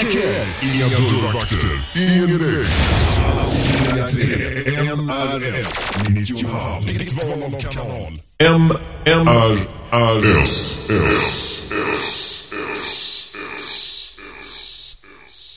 Inga dörrvakter, ingen regn. Alla till MRS 90,5. Ditt val av kanal. MRS.